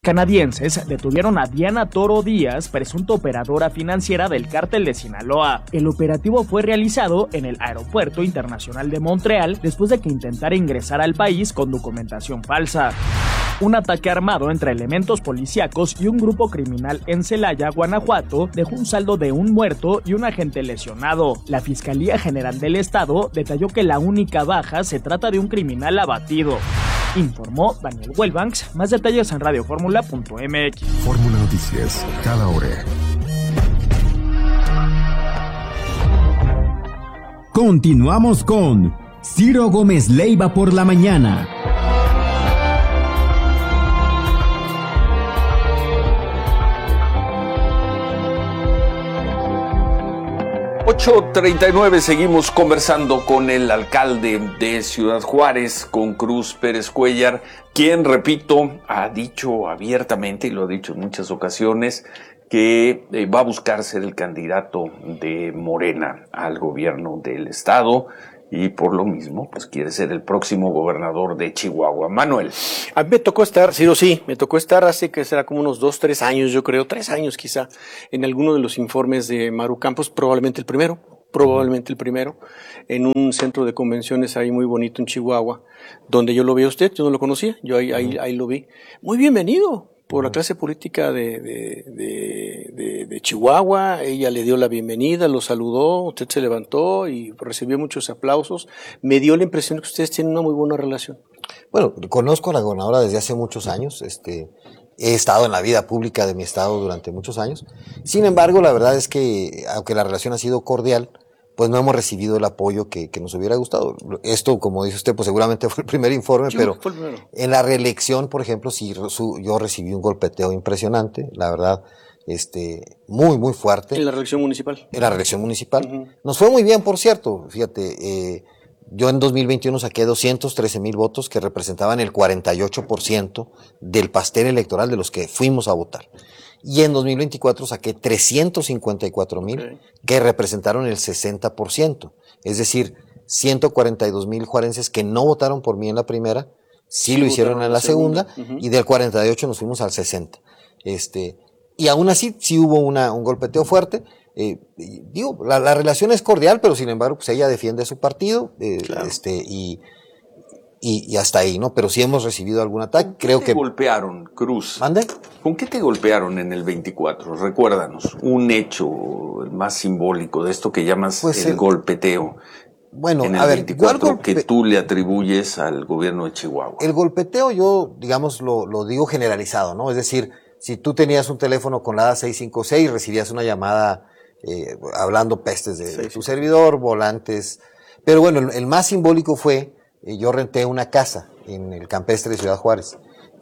Canadienses detuvieron a Diana Toro Díaz, presunta operadora financiera del cártel de Sinaloa. El operativo fue realizado en el Aeropuerto Internacional de Montreal después de que intentara ingresar al país con documentación falsa. Un ataque armado entre elementos policíacos y un grupo criminal en Celaya, Guanajuato, dejó un saldo de un muerto y un agente lesionado. La Fiscalía General del Estado detalló que la única baja se trata de un criminal abatido. Informó Daniel Welbanks. Más detalles en radioformula.mx. Fórmula Noticias, cada hora. Continuamos con Ciro Gómez Leiva por la mañana. .39, seguimos conversando con el alcalde de Ciudad Juárez, con Cruz Pérez Cuéllar, quien, repito, ha dicho abiertamente, y lo ha dicho en muchas ocasiones, que va a buscar ser el candidato de Morena al gobierno del estado, y por lo mismo, pues quiere ser el próximo gobernador de Chihuahua. Manuel. A mí me tocó estar, sí, me tocó estar hace que será como unos 2, 3 años, yo creo, 3 años quizá, en alguno de los informes de Maru Campos, probablemente el primero, en un centro de convenciones ahí muy bonito en Chihuahua, donde yo lo vi a usted, yo no lo conocía, yo ahí lo vi. Muy bienvenido por la clase política de Chihuahua. Ella le dio la bienvenida, lo saludó, usted se levantó y recibió muchos aplausos. Me dio la impresión que ustedes tienen una muy buena relación. Bueno, conozco a la gobernadora desde hace muchos años, he estado en la vida pública de mi estado durante muchos años. Sin embargo, la verdad es que, aunque la relación ha sido cordial, pues no hemos recibido el apoyo que nos hubiera gustado. Esto, como dice usted, pues seguramente fue el primer informe, pero en la reelección, por ejemplo, sí, yo recibí un golpeteo impresionante, la verdad, muy, muy fuerte. ¿En la reelección municipal? En la reelección municipal. Nos fue muy bien, por cierto, fíjate, yo en 2021 saqué 213,000 votos que representaban el 48% del pastel electoral de los que fuimos a votar. Y en 2024 saqué 354,000 que representaron el 60%. Es decir, 142,000 juarenses que no votaron por mí en la primera, sí lo hicieron en la segunda, y del 48 nos fuimos al 60. Y aún así, sí hubo un golpeteo fuerte. La relación es cordial, pero sin embargo, pues ella defiende su partido, claro. Y hasta ahí, ¿no? Pero sí hemos recibido algún ataque. Creo que golpearon, Cruz. ¿Mande? ¿Con qué te golpearon en el 24? Recuérdanos, un hecho más simbólico de esto que llamas pues el golpeteo. Bueno, en el 24 que tú le atribuyes al gobierno de Chihuahua. El golpeteo yo, digamos, lo digo generalizado, ¿no? Es decir, si tú tenías un teléfono con la ADA 656 y recibías una llamada hablando pestes de tu servidor, volantes. Pero bueno, el más simbólico fue, yo renté una casa en el campestre de Ciudad Juárez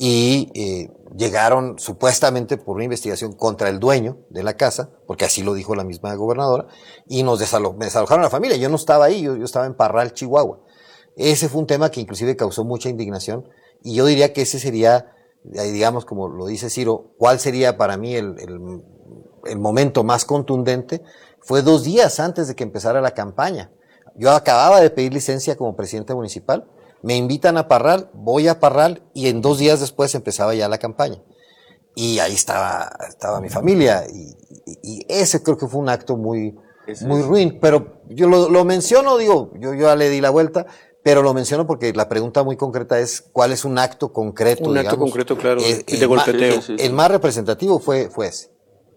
y llegaron supuestamente por una investigación contra el dueño de la casa, porque así lo dijo la misma gobernadora, y me desalojaron a la familia. Yo no estaba ahí, yo estaba en Parral, Chihuahua. Ese fue un tema que inclusive causó mucha indignación, y yo diría que ese sería, digamos, como lo dice Ciro, ¿cuál sería para mí el momento más contundente? Fue 2 días antes de que empezara la campaña. Yo acababa de pedir licencia como presidente municipal, me invitan a Parral, voy a Parral y en 2 días después empezaba ya la campaña. Y ahí estaba mi familia y ese creo que fue un acto muy ruin. Pero yo lo menciono, digo, yo ya le di la vuelta, pero lo menciono porque la pregunta muy concreta es ¿cuál es un acto concreto? Un acto concreto, claro, de golpeteo. El más representativo fue ese.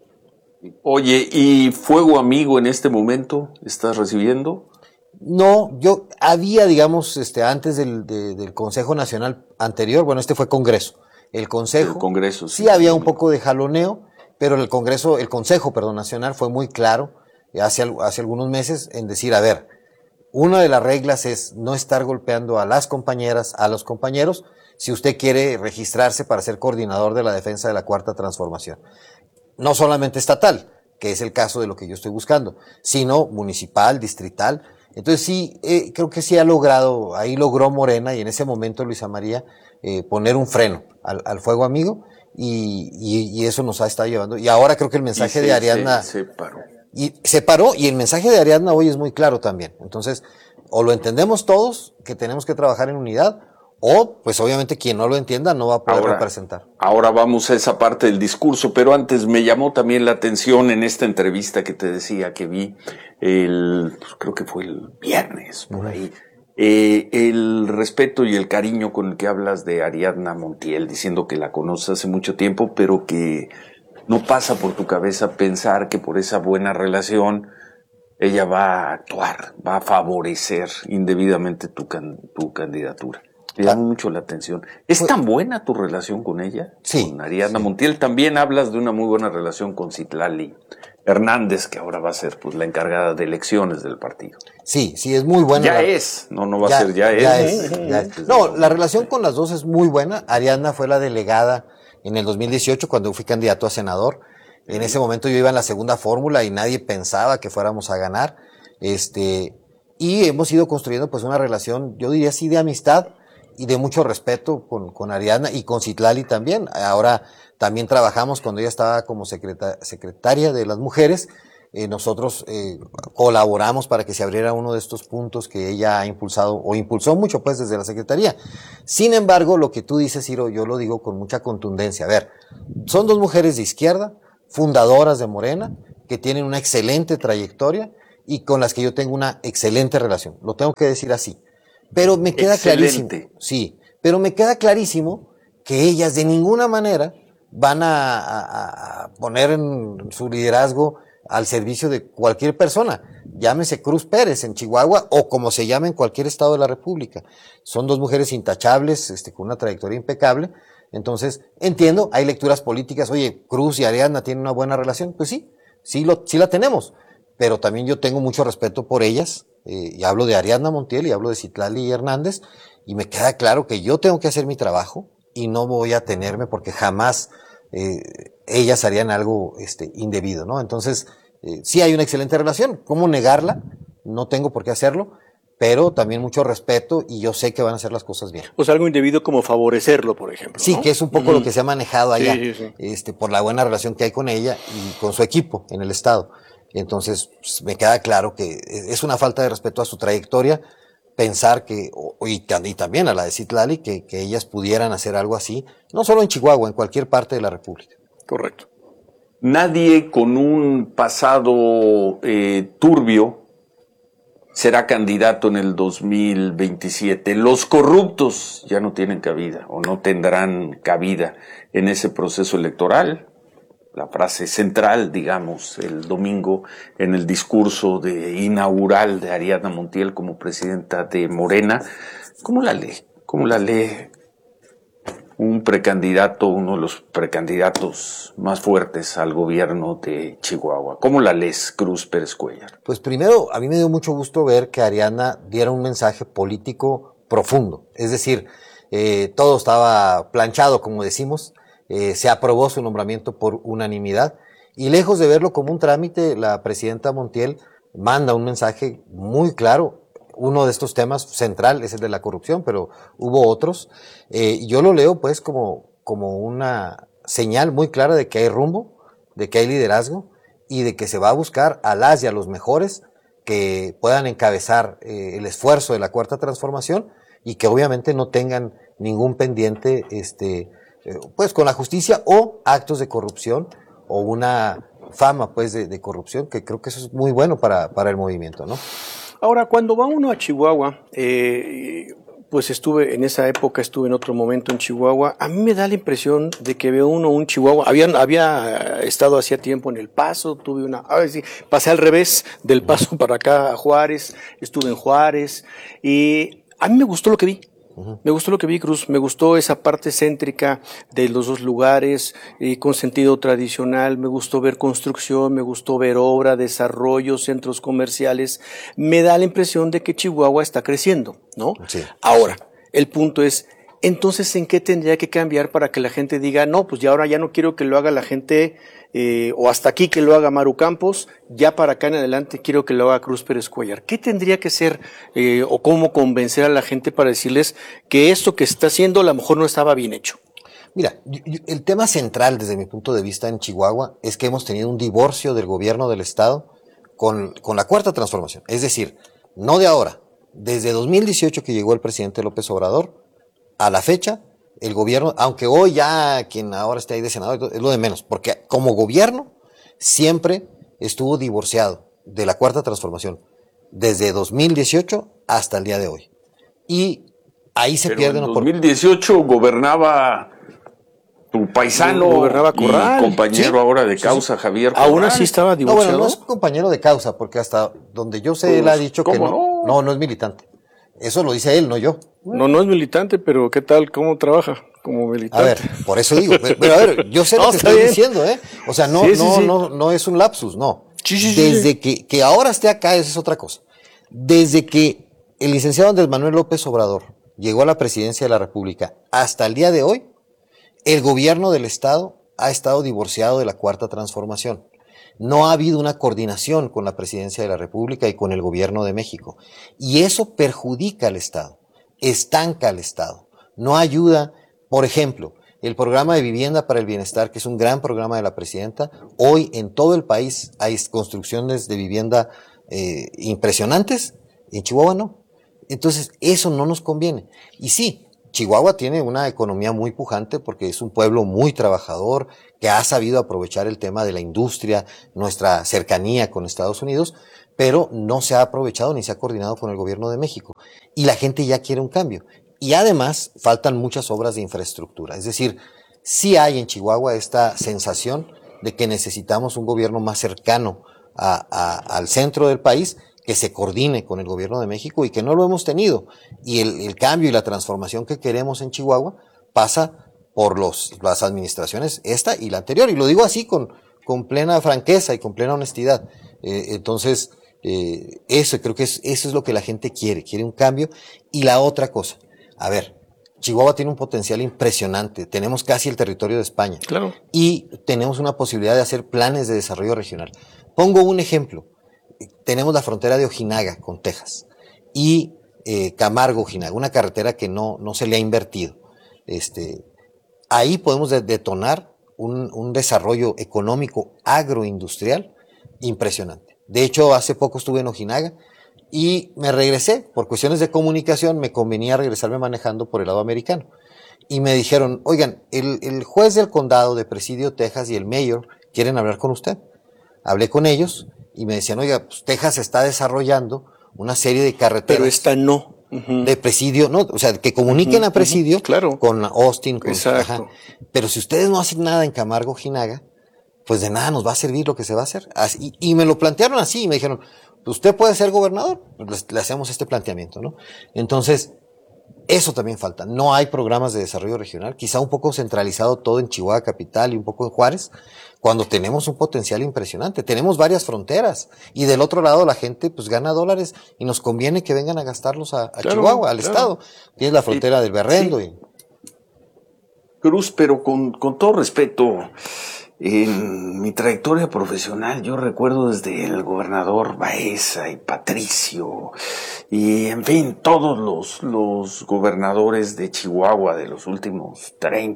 Oye, ¿y fuego amigo en este momento estás recibiendo? No, yo había, digamos, antes del Consejo Nacional anterior, bueno, fue Congreso. El Congreso sí había un poco de jaloneo, pero el Consejo Nacional fue muy claro hace algunos meses en decir, a ver, una de las reglas es no estar golpeando a las compañeras, a los compañeros, si usted quiere registrarse para ser coordinador de la defensa de la Cuarta Transformación. No solamente estatal, que es el caso de lo que yo estoy buscando, sino municipal, distrital. Entonces sí, creo que sí ahí logró Morena y en ese momento Luisa María poner un freno al fuego amigo y eso nos ha estado llevando. Y ahora creo que el mensaje de Ariadna se paró y el mensaje de Ariadna hoy es muy claro también. Entonces, o lo entendemos todos, que tenemos que trabajar en unidad, O, pues obviamente quien no lo entienda no va a poder representar. Ahora vamos a esa parte del discurso, pero antes me llamó también la atención en esta entrevista que te decía que vi, pues creo que fue el viernes, por ahí, el respeto y el cariño con el que hablas de Ariadna Montiel, diciendo que la conoces hace mucho tiempo, pero que no pasa por tu cabeza pensar que por esa buena relación ella va a actuar, va a favorecer indebidamente tu candidatura. Me llama mucho la atención. ¿Es tan buena tu relación con ella? Sí. Con Ariadna Montiel. También hablas de una muy buena relación con Citlali Hernández, que ahora va a ser pues la encargada de elecciones del partido. Sí, es muy buena. Ya es. No va a ser, ya es. No, la relación con las dos es muy buena. Ariadna fue la delegada en el 2018 cuando fui candidato a senador. En ese momento yo iba en la segunda fórmula y nadie pensaba que fuéramos a ganar. Y hemos ido construyendo pues una relación, yo diría así, de amistad y de mucho respeto con Ariadna y con Citlali también. Ahora también trabajamos cuando ella estaba como secretaria de las mujeres. Nosotros colaboramos para que se abriera uno de estos puntos que ella ha impulsado o impulsó mucho pues desde la secretaría. Sin embargo, lo que tú dices, Ciro, yo lo digo con mucha contundencia. A ver, son dos mujeres de izquierda, fundadoras de Morena, que tienen una excelente trayectoria y con las que yo tengo una excelente relación. Lo tengo que decir así. Pero me queda clarísimo. Sí, pero me queda clarísimo que ellas de ninguna manera van a poner en su liderazgo al servicio de cualquier persona. Llámese Cruz Pérez en Chihuahua o como se llame en cualquier estado de la República. Son dos mujeres intachables, con una trayectoria impecable. Entonces, entiendo, hay lecturas políticas. Oye, Cruz y Ariadna tienen una buena relación. Pues sí la tenemos. Pero también yo tengo mucho respeto por ellas. Y hablo de Ariadna Montiel y hablo de Citlali Hernández. Y me queda claro que yo tengo que hacer mi trabajo y no voy a tenerme porque jamás ellas harían algo indebido, ¿no? Entonces, sí hay una excelente relación. ¿Cómo negarla? No tengo por qué hacerlo. Pero también mucho respeto y yo sé que van a hacer las cosas bien. O sea, algo indebido como favorecerlo, por ejemplo. Sí, ¿no? Que es un poco lo que se ha manejado allá, sí. Por la buena relación que hay con ella y con su equipo en el estado. Entonces, pues, me queda claro que es una falta de respeto a su trayectoria pensar que, y también a la de Citlali, que ellas pudieran hacer algo así, no solo en Chihuahua, en cualquier parte de la República. Correcto. Nadie con un pasado turbio será candidato en el 2027. Los corruptos ya no tienen cabida o no tendrán cabida en ese proceso electoral. La frase central, digamos, el domingo en el discurso inaugural de Ariadna Montiel como presidenta de Morena. ¿Cómo la lee? ¿Cómo la lee un precandidato, uno de los precandidatos más fuertes al gobierno de Chihuahua? ¿Cómo la lees, Cruz Pérez Cuellar? Pues primero, a mí me dio mucho gusto ver que Ariadna diera un mensaje político profundo. Es decir, todo estaba planchado, como decimos. Se aprobó su nombramiento por unanimidad. Y lejos de verlo como un trámite, la presidenta Montiel manda un mensaje muy claro. Uno de estos temas central es el de la corrupción, pero hubo otros. Yo lo leo pues como una señal muy clara de que hay rumbo, de que hay liderazgo y de que se va a buscar a las y a los mejores que puedan encabezar el esfuerzo de la Cuarta Transformación y que obviamente no tengan ningún pendiente pues con la justicia o actos de corrupción o una fama pues de corrupción, que creo que eso es muy bueno para el movimiento, ¿no? Ahora, cuando va uno a Chihuahua, pues estuve en otro momento en Chihuahua, a mí me da la impresión de que veo uno un Chihuahua, había estado hacía tiempo en El Paso, pasé al revés del Paso para acá a Juárez, estuve en Juárez, y a mí me gustó lo que vi. Me gustó lo que vi, Cruz, me gustó esa parte céntrica de los dos lugares, con sentido tradicional, me gustó ver construcción, me gustó ver obra, desarrollo, centros comerciales. Me da la impresión de que Chihuahua está creciendo, ¿no? Sí. Ahora, el punto es, entonces, ¿en qué tendría que cambiar para que la gente diga, no, pues ya ahora ya no quiero que lo haga la gente, o hasta aquí que lo haga Maru Campos, ya para acá en adelante quiero que lo haga Cruz Pérez Cuellar? ¿Qué tendría que ser, o cómo convencer a la gente para decirles que esto que está haciendo a lo mejor no estaba bien hecho? Mira, el tema central desde mi punto de vista en Chihuahua es que hemos tenido un divorcio del gobierno del estado con la Cuarta Transformación. Es decir, no de ahora, desde 2018 que llegó el presidente López Obrador, a la fecha, el gobierno, aunque hoy ya quien ahora está ahí de senador, es lo de menos, porque como gobierno siempre estuvo divorciado de la Cuarta Transformación, desde 2018 hasta el día de hoy. Y ahí se pierde en una 2018 gobernaba tu paisano gobernaba Corral, y compañero sí, ahora de sí, causa, Javier Corral. Aún así estaba No, divorciado. bueno, no es compañero de causa, porque hasta donde yo sé, Pues, él ha dicho que ¿cómo no? No es militante. Eso lo dice él, no yo. No es militante, pero ¿qué tal? ¿Cómo trabaja como A militante? ver, por eso digo, pero a ver, yo sé No, lo que está estoy bien. diciendo, ¿eh? O sea, no, Sí, sí, sí. no es un lapsus, no. Sí. Desde que ahora esté acá, esa es otra cosa. Desde que el licenciado Andrés Manuel López Obrador llegó a la presidencia de la República hasta el día de hoy, el gobierno del Estado ha estado divorciado de la Cuarta Transformación. No ha habido una coordinación con la presidencia de la República y con el gobierno de México. Y eso perjudica al Estado, estanca al Estado, no ayuda. Por ejemplo, el programa de vivienda para el bienestar, que es un gran programa de la presidenta, hoy en todo el país hay construcciones de vivienda impresionantes, en Chihuahua no. Entonces, eso no nos conviene. Y sí, Chihuahua tiene una economía muy pujante porque es un pueblo muy trabajador que ha sabido aprovechar el tema de la industria, nuestra cercanía con Estados Unidos, pero no se ha aprovechado ni se ha coordinado con el gobierno de México. Y la gente ya quiere un cambio. Y además faltan muchas obras de infraestructura. Es decir, sí hay en Chihuahua esta sensación de que necesitamos un gobierno más cercano al centro del país, que se coordine con el gobierno de México y que no lo hemos tenido. Y el cambio y la transformación que queremos en Chihuahua pasa por las administraciones, esta y la anterior. Y lo digo así con plena franqueza y con plena honestidad. Entonces, eso creo que eso es lo que la gente quiere un cambio. Y la otra cosa, a ver, Chihuahua tiene un potencial impresionante. Tenemos casi el territorio de España. Claro. Y tenemos una posibilidad de hacer planes de desarrollo regional. Pongo un ejemplo. Tenemos la frontera de Ojinaga con Texas y Camargo-Ojinaga, una carretera que no se le ha invertido. Ahí podemos detonar un desarrollo económico agroindustrial impresionante. De hecho, hace poco estuve en Ojinaga y me regresé. Por cuestiones de comunicación me convenía regresarme manejando por el lado americano. Y me dijeron, oigan, el juez del condado de Presidio, Texas, y el mayor quieren hablar con usted. Hablé con ellos y me decían, oiga, pues Texas está desarrollando una serie de carreteras. Pero esta no. De Presidio, no, o sea, que comuniquen a Presidio claro. con Austin. Exacto. Ajá. Pero si ustedes no hacen nada en Camargo, Ojinaga, pues de nada nos va a servir lo que se va a hacer. Así, y me lo plantearon así, y me dijeron, usted puede ser gobernador, pues le hacemos este planteamiento, ¿no? Entonces, eso también falta. No hay programas de desarrollo regional, quizá un poco centralizado todo en Chihuahua capital y un poco en Juárez, cuando tenemos un potencial impresionante. Tenemos varias fronteras y del otro lado la gente pues gana dólares y nos conviene que vengan a gastarlos a claro, Chihuahua, al estado. Tienes la frontera del Berrendo. Sí. Cruz, pero con todo respeto, en mi trayectoria profesional yo recuerdo desde el gobernador Baeza y Patricio y en fin todos los gobernadores de Chihuahua de los últimos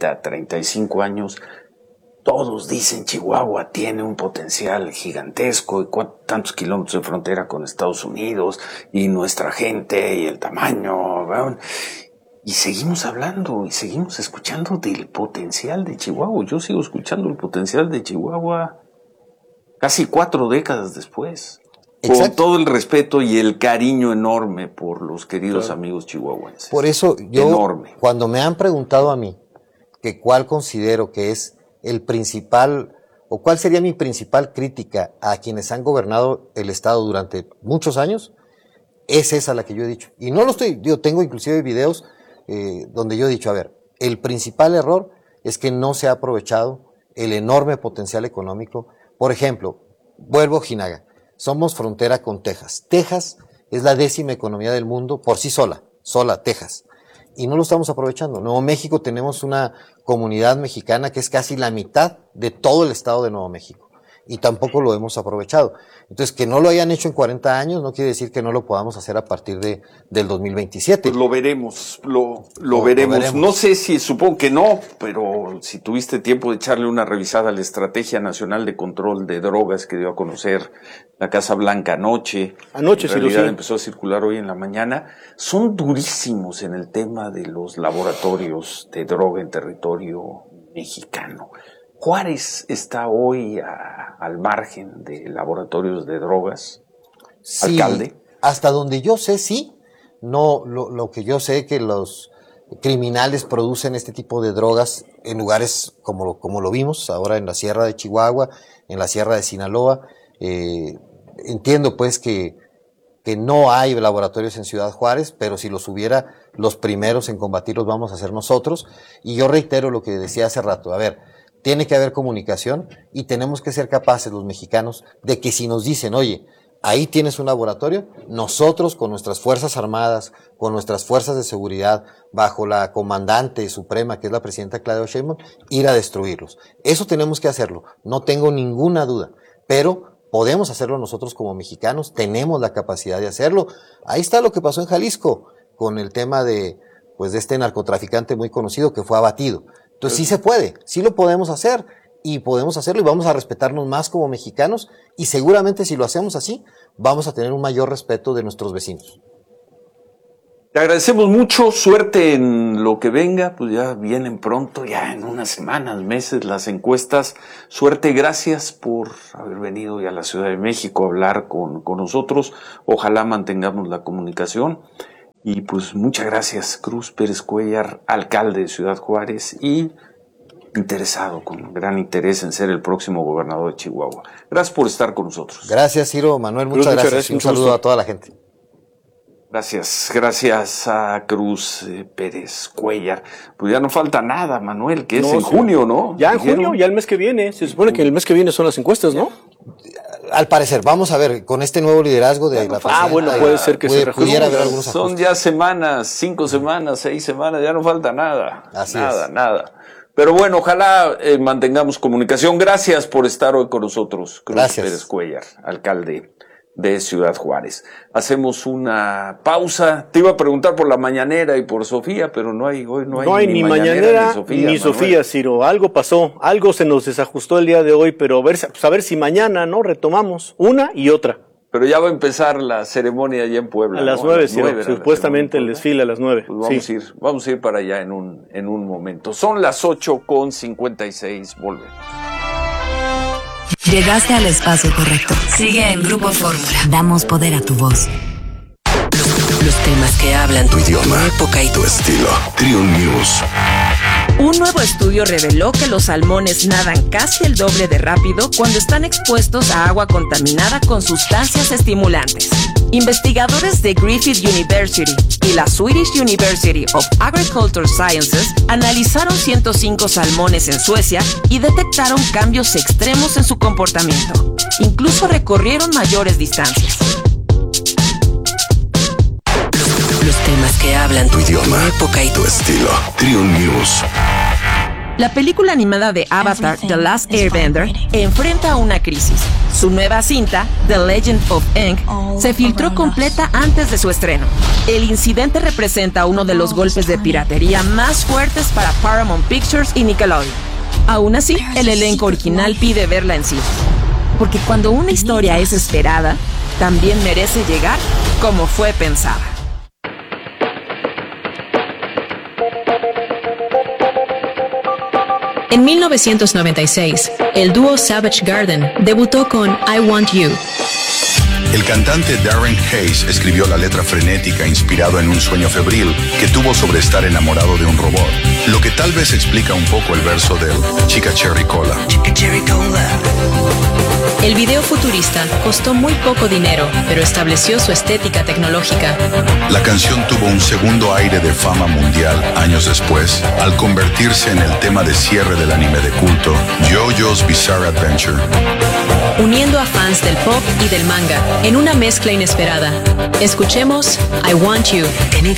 35 años, todos dicen Chihuahua tiene un potencial gigantesco y tantos kilómetros de frontera con Estados Unidos y nuestra gente y el tamaño, ¿verdad? Y seguimos hablando y seguimos escuchando del potencial de Chihuahua. Yo sigo escuchando el potencial de Chihuahua casi 4 décadas después. Exacto. Con todo el respeto y el cariño enorme por los queridos amigos chihuahuenses. Por eso yo, cuando me han preguntado a mí que cuál considero que es el principal, o cuál sería mi principal crítica a quienes han gobernado el Estado durante muchos años, es esa la que yo he dicho. Y no lo estoy, yo tengo inclusive videos donde yo he dicho, a ver, el principal error es que no se ha aprovechado el enorme potencial económico. Por ejemplo, vuelvo a Ojinaga, somos frontera con Texas. Texas es la 10ª economía del mundo por sí sola Texas. Y no lo estamos aprovechando. Nuevo México tenemos una comunidad mexicana que es casi la mitad de todo el estado de Nuevo México. y tampoco lo hemos aprovechado. Entonces, que no lo hayan hecho en 40 años no quiere decir que no lo podamos hacer a partir del 2027. Pues lo veremos, lo veremos. No sé si, supongo que no, pero si tuviste tiempo de echarle una revisada a la Estrategia Nacional de Control de Drogas que dio a conocer la Casa Blanca anoche. Anoche, en realidad empezó a circular hoy en la mañana. Son durísimos en el tema de los laboratorios de droga en territorio mexicano. Juárez está hoy al margen de laboratorios de drogas. Sí, alcalde. Hasta donde yo sé, sí. No, lo que yo sé que los criminales producen este tipo de drogas en lugares como lo vimos ahora en la Sierra de Chihuahua, en la Sierra de Sinaloa. Entiendo pues que no hay laboratorios en Ciudad Juárez, pero si los hubiera, los primeros en combatirlos vamos a ser nosotros. Y yo reitero lo que decía hace rato. A ver, tiene que haber comunicación y tenemos que ser capaces los mexicanos de que si nos dicen, oye, ahí tienes un laboratorio, nosotros con nuestras Fuerzas Armadas, con nuestras fuerzas de seguridad, bajo la comandante suprema que es la presidenta Claudia Sheinbaum, ir a destruirlos. Eso tenemos que hacerlo, no tengo ninguna duda, pero podemos hacerlo nosotros como mexicanos, tenemos la capacidad de hacerlo. Ahí está lo que pasó en Jalisco con el tema de este narcotraficante muy conocido que fue abatido. Entonces sí se puede, sí lo podemos hacer y podemos hacerlo y vamos a respetarnos más como mexicanos y seguramente si lo hacemos así vamos a tener un mayor respeto de nuestros vecinos. Te agradecemos mucho, suerte en lo que venga, pues ya vienen pronto, ya en unas semanas, meses las encuestas. Suerte, gracias por haber venido hoy a la Ciudad de México a hablar con nosotros. Ojalá mantengamos la comunicación. Y pues muchas gracias, Cruz Pérez Cuéllar, alcalde de Ciudad Juárez y interesado, con gran interés en ser el próximo gobernador de Chihuahua. Gracias por estar con nosotros. Gracias, Ciro, Manuel, muchas gracias. Un saludo a toda la gente. Gracias a Cruz Pérez Cuéllar. Pues ya no falta nada, Manuel, que es en junio, ¿no? Ya en junio, ya el mes que viene. Se supone que el mes que viene son las encuestas, ¿no? Al parecer, vamos a ver, con este nuevo liderazgo de la presidenta. Bueno, puede ser que se pudiera haber algunos ajustes. Son ya semanas, 5 semanas, 6 semanas, ya no falta nada. Nada. Pero bueno, ojalá mantengamos comunicación. Gracias por estar hoy con nosotros, Cruz Pérez Cuéllar, alcalde de Ciudad Juárez. Hacemos una pausa. Te iba a preguntar por la mañanera y por Sofía, pero no hay ni mañanera ni Sofía. Ni Sofía, Ciro. Algo pasó, algo se nos desajustó el día de hoy, pero a ver si mañana, ¿no? Retomamos una y otra. Pero ya va a empezar la ceremonia allá en Puebla. A las 9, Ciro. Supuestamente el desfile a las 9. Pues vamos a ir para allá en un momento. Son las 8:56. Volvemos. Llegaste al espacio correcto. Sigue en Grupo Fórmula. Damos poder a tu voz. Los temas que hablan tu idioma, tu época y tu estilo. Triun News. Un nuevo estudio reveló que los salmones nadan casi el doble de rápido cuando están expuestos a agua contaminada con sustancias estimulantes. Investigadores de Griffith University y la Swedish University of Agricultural Sciences analizaron 105 salmones en Suecia y detectaron cambios extremos en su comportamiento. Incluso recorrieron mayores distancias. Los temas que hablan tu idioma, tu época y tu estilo. Triun News. La película animada de Avatar, The Last Airbender, enfrenta una crisis. Su nueva cinta, The Legend of Aang, se filtró completa antes de su estreno. El incidente representa uno de los golpes de piratería más fuertes para Paramount Pictures y Nickelodeon. Aún así, el elenco original pide verla en cine. Porque cuando una historia es esperada, también merece llegar como fue pensada. En 1996, el dúo Savage Garden debutó con I Want You. El cantante Darren Hayes escribió la letra frenética inspirado en un sueño febril que tuvo sobre estar enamorado de un robot, lo que tal vez explica un poco el verso del Chica Cherry Cola. Chica Cherry Cola. El video futurista costó muy poco dinero, pero estableció su estética tecnológica. La canción tuvo un segundo aire de fama mundial años después, al convertirse en el tema de cierre del anime de culto JoJo's Bizarre Adventure. Uniendo a fans del pop y del manga en una mezcla inesperada. Escuchemos I Want You. Anything